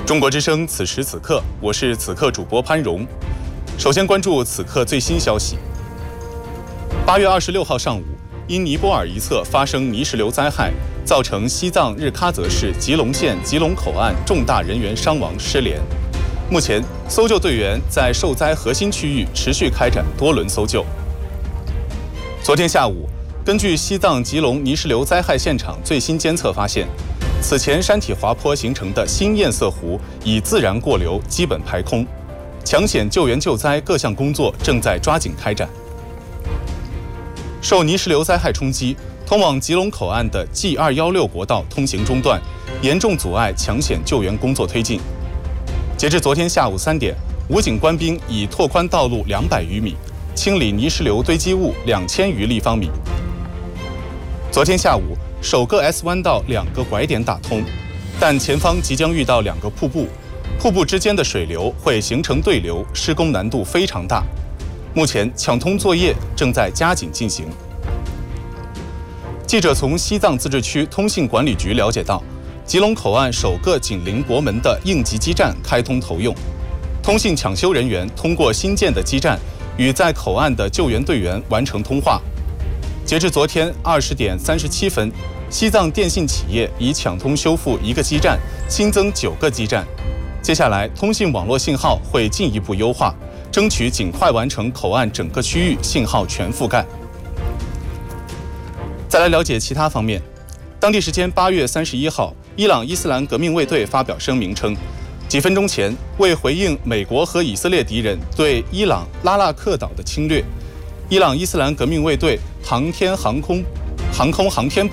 中国之声，此时此刻，我是此刻主播潘荣。首先关注此刻最新消息。8月26号上午，因尼泊尔一侧发生泥石流灾害，造成西藏日喀则市吉隆县吉隆口岸重大人员伤亡失联。目前，搜救队员在受灾核心区域持续开展多轮搜救。昨天下午，根据西藏吉隆泥石流灾害现场最新监测发现，此前山体滑坡形成的新堰塞湖已自然过流，基本排空。抢险救援救灾各项工作正在抓紧开展。受泥石流灾害冲击，通往吉隆口岸的 G216 国道通行中断，严重阻碍抢险救援工作推进。截至昨天下午3点，武警官兵已拓宽道路200余米，清理泥石流堆积物2000余立方米。昨天下午，首个 S 弯道2个拐点打通，但前方即将遇到2个瀑布，瀑布之间的水流会形成对流，施工难度非常大。目前抢通作业正在加紧进行。记者从西藏自治区通信管理局了解到，吉隆口岸首个紧邻国门的应急基站开通投用，通信抢修人员通过新建的基站与在口岸的救援队员完成通话。截至昨天20点37分，西藏电信企业已抢通修复1个基站，新增9个基站。接下来，通信网络信号会进一步优化，争取尽快完成口岸整个区域信号全覆盖。再来了解其他方面。当地时间8月31号，伊朗伊斯兰革命卫队发表声明称，几分钟前，为回应美国和以色列敌人对伊朗拉腊克岛的侵略，伊朗伊斯兰革命卫队航空航天部